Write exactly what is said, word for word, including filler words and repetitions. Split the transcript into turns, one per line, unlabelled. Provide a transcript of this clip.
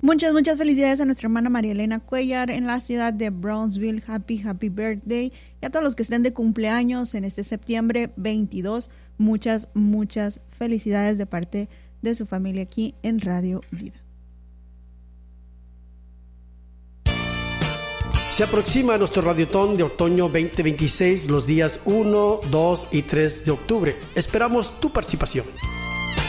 Muchas, muchas felicidades a nuestra hermana María Elena Cuellar en la ciudad de Brownsville. Happy, happy birthday. Y a todos los que estén de cumpleaños en este septiembre veintidós, muchas, muchas felicidades de parte de su familia aquí en Radio Vida.
Se aproxima nuestro Radiotón de Otoño veinte veintiséis los días uno, dos y tres de octubre. Esperamos tu participación.